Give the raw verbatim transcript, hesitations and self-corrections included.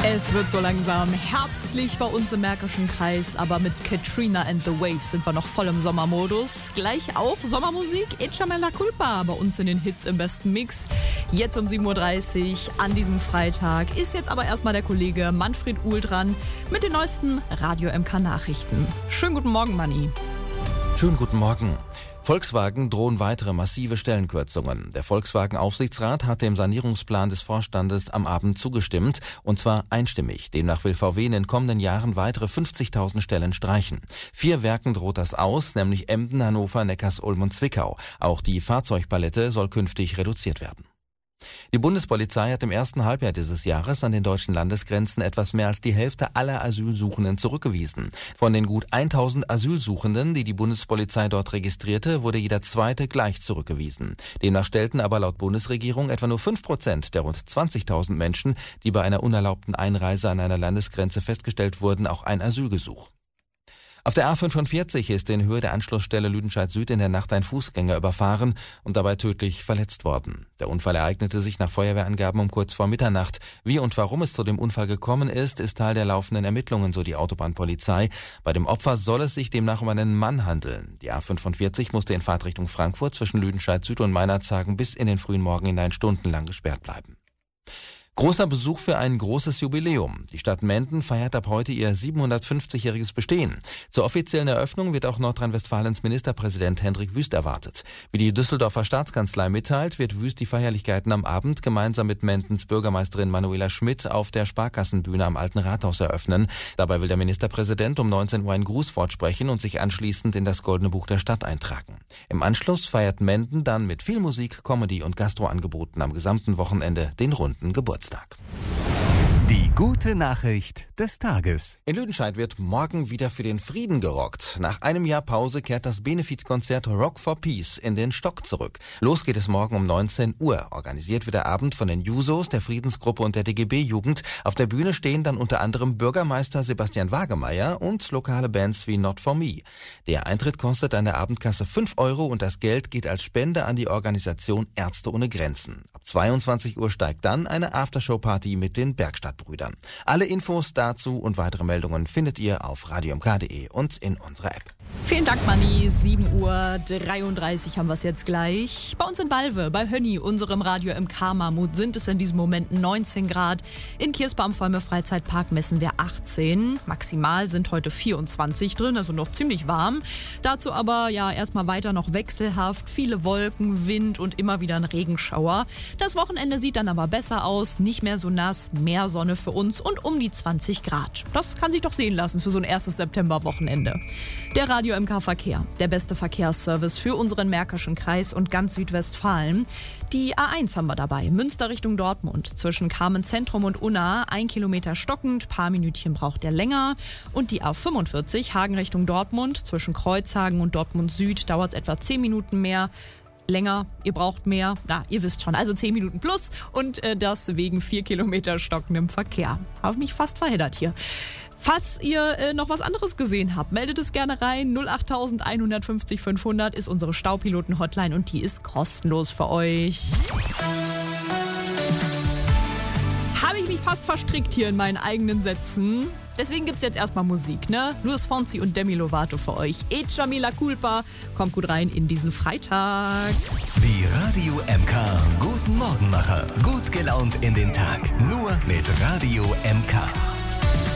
Es wird so langsam herbstlich bei uns im Märkischen Kreis, aber mit Katrina and the Waves sind wir noch voll im Sommermodus. Gleich auch Sommermusik, Echame la Culpa bei uns in den Hits im besten Mix. Jetzt um sieben Uhr dreißig an diesem Freitag ist jetzt aber erstmal der Kollege Manfred Uhl dran mit den neuesten Radio M K Nachrichten. Schönen guten Morgen, Manni. Schönen guten Morgen. Volkswagen drohen weitere massive Stellenkürzungen. Der Volkswagen-Aufsichtsrat hat dem Sanierungsplan des Vorstandes am Abend zugestimmt, und zwar einstimmig. Demnach will V W in den kommenden Jahren weitere fünfzigtausend Stellen streichen. Vier Werken droht das aus, nämlich Emden, Hannover, Neckarsulm und Zwickau. Auch die Fahrzeugpalette soll künftig reduziert werden. Die Bundespolizei hat im ersten Halbjahr dieses Jahres an den deutschen Landesgrenzen etwas mehr als die Hälfte aller Asylsuchenden zurückgewiesen. Von den gut tausend Asylsuchenden, die die Bundespolizei dort registrierte, wurde jeder zweite gleich zurückgewiesen. Demnach stellten aber laut Bundesregierung etwa nur fünf Prozent der rund zwanzigtausend Menschen, die bei einer unerlaubten Einreise an einer Landesgrenze festgestellt wurden, auch ein Asylgesuch. Auf der A fünfundvierzig ist in Höhe der Anschlussstelle Lüdenscheid Süd in der Nacht ein Fußgänger überfahren und dabei tödlich verletzt worden. Der Unfall ereignete sich nach Feuerwehrangaben um kurz vor Mitternacht. Wie und warum es zu dem Unfall gekommen ist, ist Teil der laufenden Ermittlungen, so die Autobahnpolizei. Bei dem Opfer soll es sich demnach um einen Mann handeln. Die A fünfundvierzig musste in Fahrtrichtung Frankfurt zwischen Lüdenscheid Süd und Meinerzhagen bis in den frühen Morgen hinein stundenlang gesperrt bleiben. Großer Besuch für ein großes Jubiläum. Die Stadt Menden feiert ab heute ihr siebenhundertfünfzigjähriges Bestehen. Zur offiziellen Eröffnung wird auch Nordrhein-Westfalens Ministerpräsident Hendrik Wüst erwartet. Wie die Düsseldorfer Staatskanzlei mitteilt, wird Wüst die Feierlichkeiten am Abend gemeinsam mit Mendens Bürgermeisterin Manuela Schmidt auf der Sparkassenbühne am Alten Rathaus eröffnen. Dabei will der Ministerpräsident um neunzehn Uhr ein Grußwort sprechen und sich anschließend in das Goldene Buch der Stadt eintragen. Im Anschluss feiert Menden dann mit viel Musik, Comedy und Gastroangeboten am gesamten Wochenende den runden Geburtstag. Die gute Nachricht des Tages. In Lüdenscheid wird morgen wieder für den Frieden gerockt. Nach einem Jahr Pause kehrt das Benefizkonzert Rock for Peace in den Stock zurück. Los geht es morgen um neunzehn Uhr. Organisiert wird der Abend von den Jusos, der Friedensgruppe und der D G B-Jugend. Auf der Bühne stehen dann unter anderem Bürgermeister Sebastian Wagemeyer und lokale Bands wie Not For Me. Der Eintritt kostet an der Abendkasse fünf Euro und das Geld geht als Spende an die Organisation Ärzte ohne Grenzen. Ab zweiundzwanzig Uhr steigt dann eine Aftershow-Party mit den Bergstadtbrüdern. Alle Infos dazu und weitere Meldungen findet ihr auf radio m k punkt de und in unserer App. Vielen Dank, Manni. sieben Uhr dreiunddreißig haben wir es jetzt gleich. Bei uns in Balve, bei Hönni, unserem Radio M K-Mammut, sind es in diesem Moment neunzehn Grad. In Kirsbaum-Volme Freizeitpark messen wir achtzehn. Maximal sind heute vierundzwanzig drin, also noch ziemlich warm. Dazu aber ja erstmal weiter noch wechselhaft. Viele Wolken, Wind und immer wieder ein Regenschauer. Das Wochenende sieht dann aber besser aus. Nicht mehr so nass, mehr Sonne für uns und um die zwanzig Grad. Das kann sich doch sehen lassen für so ein erstes Septemberwochenende. Der Radio M K Verkehr, der beste Verkehrsservice für unseren Märkischen Kreis und ganz Südwestfalen. Die A eins haben wir dabei, Münster Richtung Dortmund, zwischen Carmen Zentrum und Unna, ein Kilometer stockend, paar Minütchen braucht der länger. Und die A fünfundvierzig, Hagen Richtung Dortmund, zwischen Kreuzhagen und Dortmund Süd, dauert es etwa zehn Minuten mehr. Länger, ihr braucht mehr, na, ihr wisst schon, also zehn Minuten plus und äh, das wegen vier Kilometer stockendem Verkehr. Habe mich fast verheddert hier. Falls ihr äh, noch was anderes gesehen habt, meldet es gerne rein. null acht eins fünf null fünfhundert ist unsere Staupiloten-Hotline und die ist kostenlos für euch. Habe ich mich fast verstrickt hier in meinen eigenen Sätzen. Deswegen gibt's jetzt erstmal Musik, ne? Luis Fonsi und Demi Lovato für euch. Echame la Culpa. Kommt gut rein in diesen Freitag. Die Radio M K Guten Morgenmacher. Gut gelaunt in den Tag. Nur mit Radio M K.